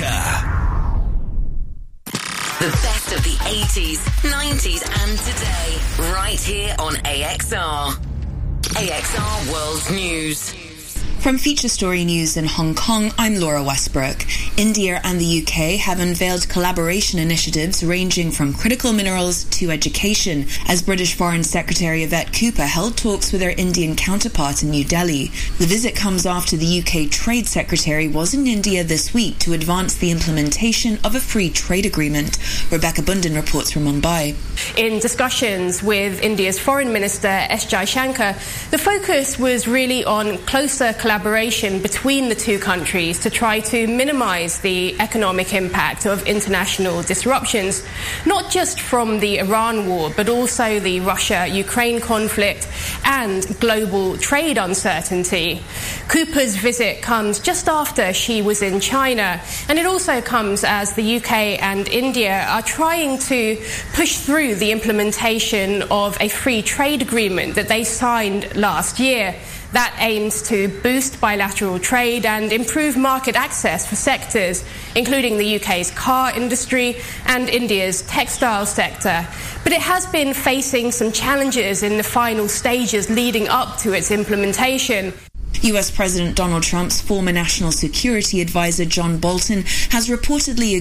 America. The best of the 80s, 90s and today, right here on AXR. AXR World News. From Feature Story News in Hong Kong, I'm Laura Westbrook. India and the UK have unveiled collaboration initiatives ranging from critical minerals to education, as British Foreign Secretary Yvette Cooper held talks with her Indian counterpart in New Delhi. The visit comes after the UK Trade Secretary was in India this week to advance the implementation of a free trade agreement. Rebecca Bundan reports from Mumbai. In discussions with India's Foreign Minister S. Jaishankar, the focus was really on closer collaboration between the two countries to try to minimise the economic impact of international disruptions, not just from the Iran war, but also the Russia-Ukraine conflict and global trade uncertainty. Cooper's visit comes just after she was in China, and it also comes as the UK and India are trying to push through the implementation of a free trade agreement that they signed last year. That aims to boost bilateral trade and improve market access for sectors, including the UK's car industry and India's textile sector. But it has been facing some challenges in the final stages leading up to its implementation. US President Donald Trump's former national security advisor John Bolton has reportedly